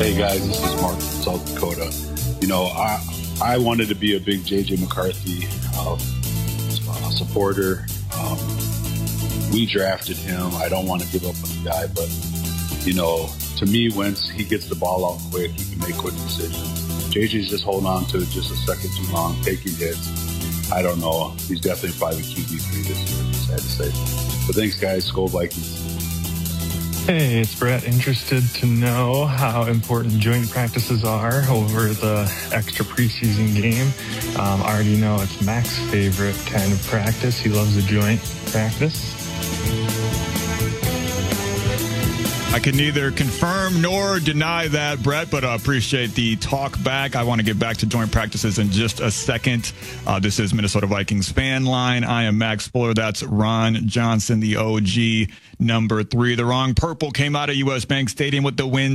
Hey guys, this is Mark from South Dakota. You know, I wanted to be a big J.J. McCarthy supporter. We drafted him. I don't want to give up on the guy, but, you know, to me, once he gets the ball out quick, he can make quick decisions. J.J.'s just holding on to it just a second too long, taking hits. I don't know. He's definitely probably QB3 this year, sad to say. But thanks, guys. Skol Vikings. Hey, it's Brett. Interested to know how important joint practices are over the extra preseason game. I already know it's Mac's favorite kind of practice. He loves a joint practice. I can neither confirm nor deny that, Brett, but I appreciate the talk back. I want to get back to joint practices in just a second. This is Minnesota Vikings Fan Line. I am Max Fuller. That's Ron Johnson, the OG number 3. The wrong purple came out of U.S. Bank Stadium with the win